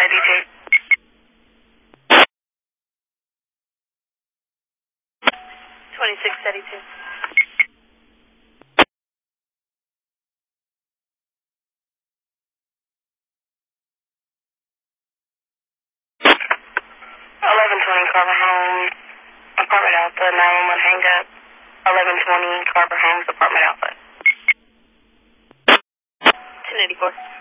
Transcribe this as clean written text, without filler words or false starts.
DJ. 2632. Carver Homes, Apartment Alpha, 911 hang up. 1120 Carver Homes, Apartment Alpha. 1084.